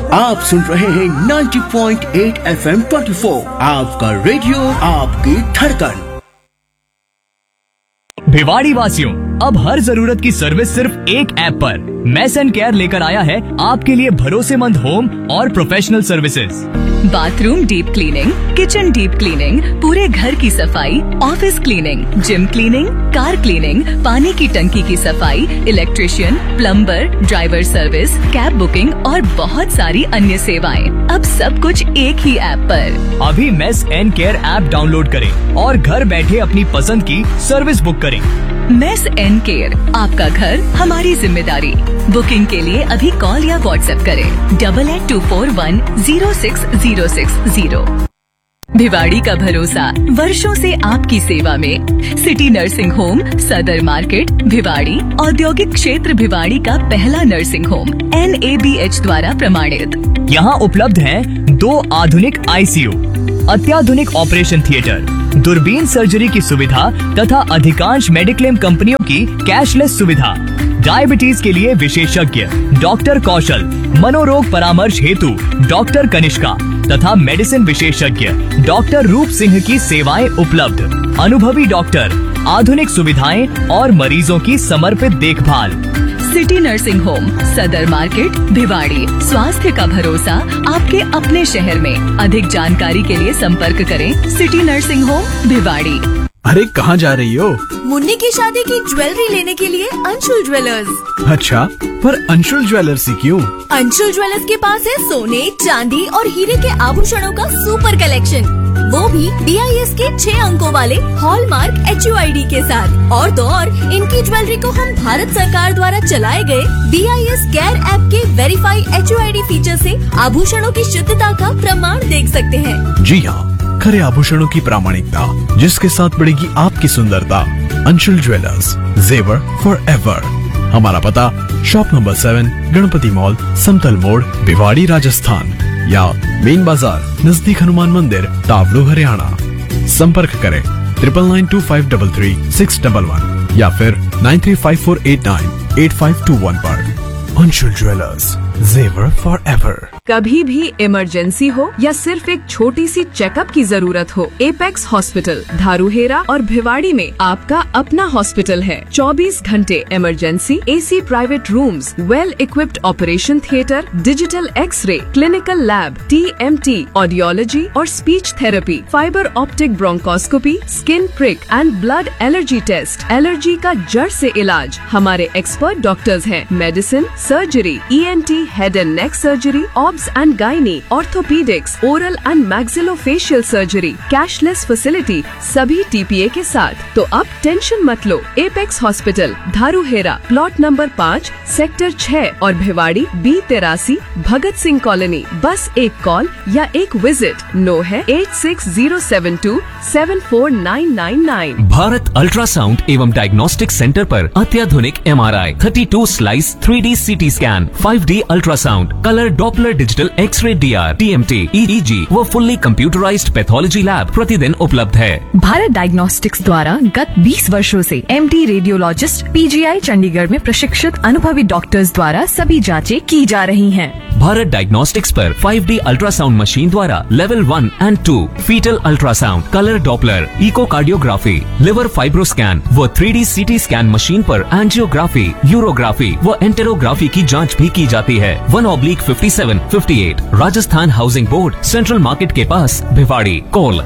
आप सुन रहे हैं 90.8 FM 24, आपका रेडियो, आपकी धड़कन। भिवाड़ी वासियों, अब हर जरूरत की सर्विस सिर्फ एक ऐप पर। मेस एंड केयर लेकर आया है आपके लिए भरोसेमंद होम और professional services. Bathroom deep cleaning, kitchen deep cleaning, पूरे घर की सफाई, office cleaning, gym cleaning, car cleaning, पानी की टंकी की सफाई, electrician, plumber, driver service, cab booking और बहुत सारी अन्य सेवाएं। अब सब कुछ एक ही ऐप पर। अभी mess and care app download करें और घर बैठे अपनी पसंद की सर्विस बुक करें। मेस एंड केयर, आपका घर हमारी जिम्मेदारी। बुकिंग के लिए अभी कॉल या व्हाट्सएप करें 8824106060। भिवाड़ी का भरोसा, वर्षों से आपकी सेवा में। सिटी नर्सिंग होम, सदर मार्केट, भिवाड़ी। औद्योगिक क्षेत्र भिवाड़ी का पहला नर्सिंग होम, NABH द्वारा प्रमाणित। यहाँ उपलब्ध हैं 2 आधुनिक ICU, अत्याधुनिक ऑपरेशन थिएटर, दूरबीन सर्जरी की सुविधा तथा अधिकांश मेडिक्लेम कंपनियों की कैशलेस सुविधा। डायबिटीज के लिए विशेषज्ञ डॉक्टर कौशल, मनोरोग परामर्श हेतु डॉक्टर कनिष्का तथा मेडिसिन विशेषज्ञ डॉक्टर रूप सिंह की सेवाएं उपलब्ध। अनुभवी डॉक्टर, आधुनिक सुविधाएं और मरीजों की समर्पित देखभाल। सिटी नर्सिंग होम, सदर मार्केट, भिवाड़ी। स्वास्थ्य का भरोसा आपके अपने शहर में। अधिक जानकारी के लिए संपर्क करें सिटी नर्सिंग होम, भिवाड़ी। अरे कहाँ जा रही हो? मुन्नी की शादी की ज्वेलरी लेने के लिए अंशुल ज्वेलर्स। अच्छा, पर अंशुल ज्वेलर्स ही क्यों? अंशुल ज्वेलर्स के पास है सोने, चांदी और हीरे के आभूषणों का सुपर कलेक्शन, वो भी BIS के 6 अंकों वाले हॉलमार्क HUID के साथ। और तो और इनकी ज्वेलरी को हम भारत सरकार द्वारा चलाए गए BIS केयर ऐप के वेरीफाई HUID फीचर से आभूषणों की शुद्धता का प्रमाण देख सकते हैं। जी हाँ, खरे आभूषणों की प्रामाणिकता, जिसके साथ बढ़ेगी आपकी सुंदरता। अंशुल ज्वेलर्स, जेवर फॉर एवर। हमारा पता शॉप नंबर 7, गणपति मॉल, समतल मोड़, भिवाड़ी, राजस्थान, या मेन बाजार नजदीक हनुमान मंदिर, तावड़ू, हरियाणा। संपर्क करें 9925333611 या फिर 9354898521 पर। अंशुल ज्वेलर्स, जेवर फॉर एवर। कभी भी इमरजेंसी हो या सिर्फ एक छोटी सी चेकअप की जरूरत हो, एपेक्स हॉस्पिटल धारूहेरा और भिवाड़ी में आपका अपना हॉस्पिटल है। 24 घंटे emergency, AC private rooms, well equipped operation theatre, digital x ray, clinical lab, TMT, audiology और speech therapy, fibre optic bronchoscopy, skin prick and blood allergy test, allergy का जड़ से इलाज। हमारे एक्सपर्ट डॉक्टर्स हैं। Medicine, surgery, ENT, head and neck surgery, obs and gynae, orthopaedics, oral and maxillofacial surgery, cashless facility, सभी TPA के साथ। तो अब टेंशन मत लो। Apex hospital धारूहेरा, plot number 5, sector 6 और भिवाड़ी B83, भगत सिंह कॉलोनी। बस एक कॉल या एक विजिट। नो है 8607274999। भारत अल्ट्रासाउंड एवं डायग्नोस्टिक सेंटर पर अत्याधुनिक MRI, 32 slice 3D CT scan, 5D ultrasound, colour Doppler digital x ray DR, TMT, EEG व फुल्ली कंप्यूटराइज्ड पैथोलॉजी लैब प्रतिदिन उपलब्ध है। भारत डायग्नोस्टिक्स द्वारा गत 20 वर्षों से MD रेडियोलॉजिस्ट PGI चंडीगढ़ में प्रशिक्षित अनुभवी डॉक्टर्स द्वारा सभी जांचें की जा रही हैं। भारत डायग्नोस्टिक्स पर 5D अल्ट्रासाउंड मशीन द्वारा level 1 and 2 fetal ultrasound, colour Doppler, echocardiography, liver fibroscan व 3D CT स्कैन मशीन पर एंजियोग्राफी, यूरोग्राफी व एंटेरोग्राफी की जांच भी की जाती है। 1/5758 Rajasthan housing board, central market के पास, भिवाड़ी। कॉल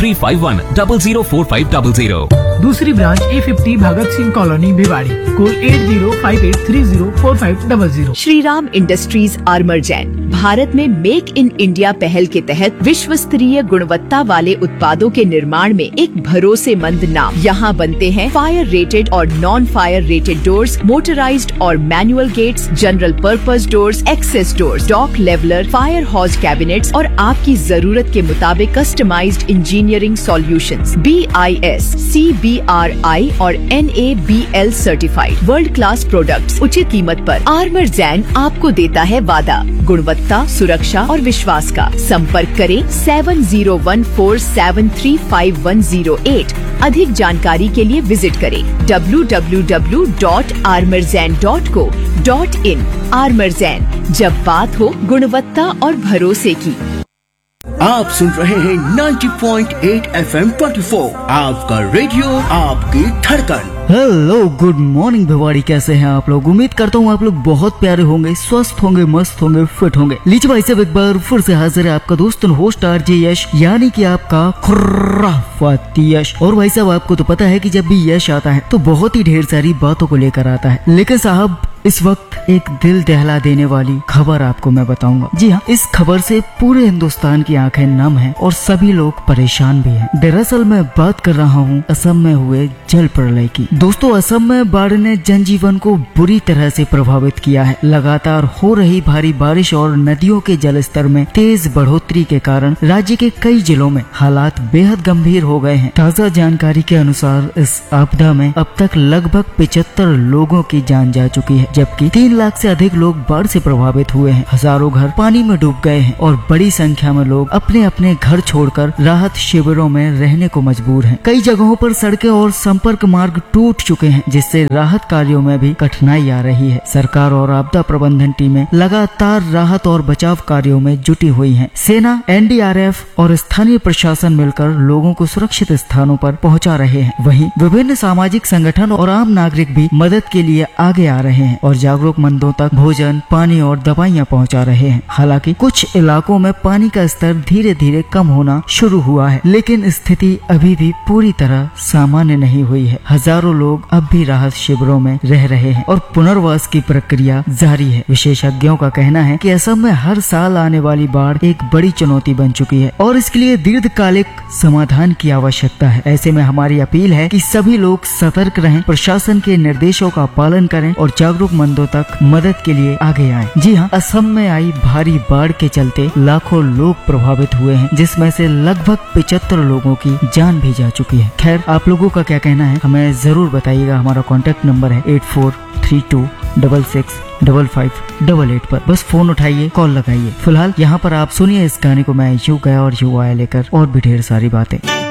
9351004500। दूसरी branch A50 Bhagat Singh colony, Bhiwadi. Call 8058304500। Shri Ram industries armour Jain Bharat में मेक इन इंडिया पहल के तहत विश्व स्तरीय गुणवत्ता वाले उत्पादों के निर्माण में एक भरोसेमंद नाम। यहाँ बनते हैं फायर रेटेड और non fire rated doors, motorised और manual gets, general purpose doors, access doors, dock leveller, fire हॉज cabinets और आपकी जरूरत के मुताबिक customised engineering solutions. BIS, CB GRI और NABL certified world class products उचित कीमत पर आर्मर जैन आपको देता है वादा, गुणवत्ता, सुरक्षा और विश्वास का। संपर्क करें 7014735108। अधिक जानकारी के लिए विजिट करें www.armorzan.co.in। आर्मर जैन, जब बात हो गुणवत्ता और भरोसे की। आप सुन रहे हैं 90.8 FM 24, आपका रेडियो, आपकी धड़कन। हेलो, गुड मॉर्निंग भिवाड़ी, कैसे हैं आप लोग? उम्मीद करता हूँ आप लोग बहुत प्यारे होंगे, स्वस्थ होंगे, मस्त होंगे, फिट होंगे। लीजिए भाई साहब, एक बार फिर से हाजिर है आपका दोस्त होस्ट RJ यश, यानी कि आपका खुर्राफाती यश। और भाई साहब, आपको तो पता है कि जब भी यश आता है तो बहुत ही ढेर सारी बातों को लेकर आता है, लेकिन साहब इस वक्त एक दिल दहला देने वाली खबर आपको मैं बताऊंगा। जी हाँ, इस खबर से पूरे हिंदुस्तान की आंखें नम हैं और सभी लोग परेशान भी हैं। दरअसल मैं बात कर रहा हूँ असम में हुए जल प्रलय की। दोस्तों, असम में बाढ़ ने जनजीवन को बुरी तरह से प्रभावित किया है। लगातार हो रही भारी बारिश और नदियों के जलस्तर में तेज बढ़ोतरी के कारण राज्य के कई जिलों में हालात बेहद गंभीर हो गए हैं। ताज़ा जानकारी के अनुसार इस आपदा में अब तक लगभग 75 लोगों की जान जा चुकी है, जबकि 3 लाख से अधिक लोग बाढ़ से प्रभावित हुए हैं। हजारों घर पानी में डूब गए हैं और बड़ी संख्या में लोग अपने अपने घर छोड़कर राहत शिविरों में रहने को मजबूर हैं। कई जगहों पर सड़कें और संपर्क मार्ग टूट चुके हैं, जिससे राहत कार्यों में भी कठिनाई आ रही है। सरकार और आपदा प्रबंधन टीमें लगातार राहत और बचाव कार्यों में जुटी हुई हैं। सेना, NDRF और स्थानीय प्रशासन मिलकर लोगों को सुरक्षित स्थानों पर पहुंचा रहे हैं। वहीं विभिन्न सामाजिक संगठन और आम नागरिक भी मदद के लिए आगे आ रहे हैं और जरूरतमंदों तक भोजन, पानी और दवाइयां पहुंचा रहे हैं। हालांकि कुछ इलाकों में पानी का स्तर धीरे धीरे कम होना शुरू हुआ है, लेकिन स्थिति अभी भी पूरी तरह सामान्य नहीं हुई है। हजारों लोग अब भी राहत शिविरों में रह रहे हैं और पुनर्वास की प्रक्रिया जारी है। विशेषज्ञों का कहना है कि असम में हर साल आने वाली बाढ़ एक बड़ी चुनौती बन चुकी है और इसके लिए दीर्घकालिक समाधान की आवश्यकता है। ऐसे में हमारी अपील है कि सभी लोग सतर्क रहें, प्रशासन के निर्देशों का पालन करें और जरूरतमंदों तक मदद के लिए आगे आएं। जी हाँ, असम में आई भारी बाढ़ के चलते लाखों लोग प्रभावित हुए हैं, जिसमें से लगभग 75 लोगों की जान भी जा चुकी है। खैर, आप लोगों का क्या कहना है हमें जरूर बताइएगा। हमारा कॉन्टेक्ट नंबर है 8432665588 पर। बस फोन उठाइए, कॉल लगाइए। फिलहाल यहाँ पर आप सुनिए इस गाने को, मैं यूं गया और यूं आया लेकर और भी ढेर सारी बातें।